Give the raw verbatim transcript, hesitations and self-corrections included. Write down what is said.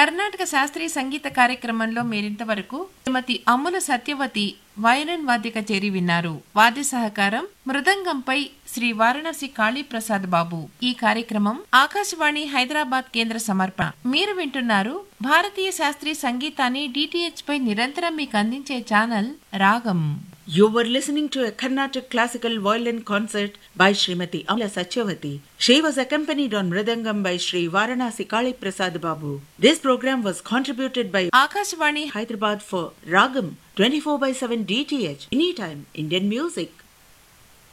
కర్ణాటక శాస్త్రీయ సంగీత కార్యక్రమంలో మీరింతవరకు శ్రీమతి అమ్ముల సత్యవతి వయలిన్ వాద్య కచేరీ విన్నారు. వాద్య సహకారం మృదంగంపై శ్రీ వారణాసి కాళీప్రసాద్ బాబు. ఈ కార్యక్రమం ఆకాశవాణి హైదరాబాద్ కేంద్ర సమర్పణ. మీరు వింటున్నారు భారతీయ శాస్త్రీయ సంగీతాన్ని డిటిహెచ్ పై నిరంతరం మీకు అందించే ఛానల్ రాగం. You were listening to a Carnatic classical violin concert by Srimati Amla Satyavati. She was accompanied on Mridangam by Sri Varanasi Kali Prasad Babu. This program was contributed by Akashvani Hyderabad for Ragam twenty-four by seven D T H. Anytime Indian music.